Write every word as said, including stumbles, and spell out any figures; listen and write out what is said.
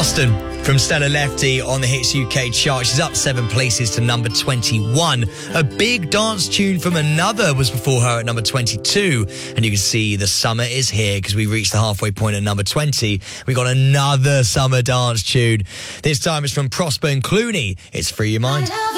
Boston from Stella Lefty on the Hits U K chart. She's up seven places to number twenty-one. A big dance tune from Another was before her at number twenty-two. And you can see the summer is here because we reached the halfway point at number twenty. We got another summer dance tune. This time it's from Prosper and Clooney. It's Free Your Mind.